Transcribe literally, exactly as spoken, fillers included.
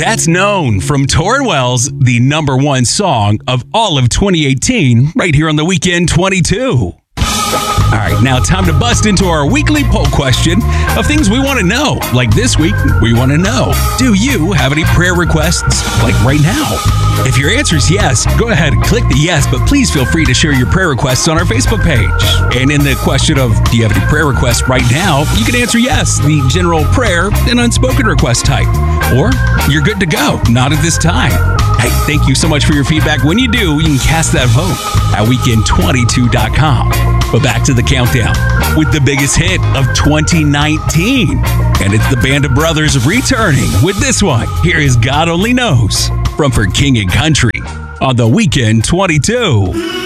That's Known from Torrin Wells, the number one song of all of twenty eighteen, right here on the Weekend twenty-two. All right, now time to bust into our weekly poll question of things we want to know. Like this week, we want to know, do you have any prayer requests like right now? If your answer is yes, go ahead and click the yes, but please feel free to share your prayer requests on our Facebook page. And in the question of, do you have any prayer requests right now? You can answer yes, the general prayer and unspoken request type. Or you're good to go, not at this time. Hey, thank you so much for your feedback. When you do, you can cast that vote at weekend twenty-two dot com. But back to the countdown with the biggest hit of twenty nineteen. And it's the Band of Brothers returning with this one. Here is God Only Knows from For King and Country on the Weekend twenty-two.